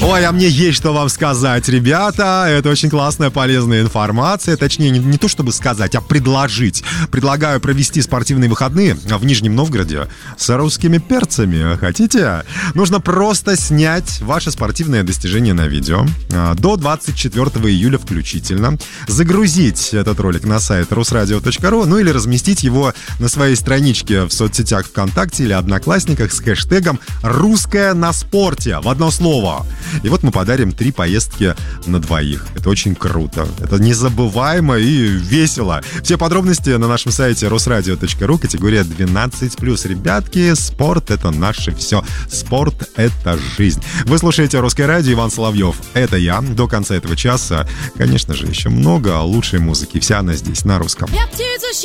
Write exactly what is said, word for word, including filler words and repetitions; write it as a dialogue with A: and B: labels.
A: Ой, а мне есть что вам сказать, ребята. Это очень классная, полезная информация. Точнее, не, не то чтобы сказать, а предложить. Предлагаю провести спортивные выходные в Нижнем Новгороде с русскими перцами. Хотите? Нужно просто снять ваше спортивное достижение на видео до двадцать четвёртого июля включительно. Загрузить этот ролик на сайт русрадио точка ру, ну или разместить его на своей страничке в соцсетях ВКонтакте или Одноклассниках с хэштегом «Русское на спорте» в одно слово. И вот мы подарим три поездки на двоих. Это очень круто. Это незабываемо и весело. Все подробности на нашем сайте русрадио точка ру, категория двенадцать плюс. Ребятки, спорт — это наше все. Спорт — это жизнь. Вы слушаете «Русское радио», Иван Соловьев. Это я. До конца этого часа, конечно же, еще много лучшей музыки. Вся она здесь, на русском.
B: Я птица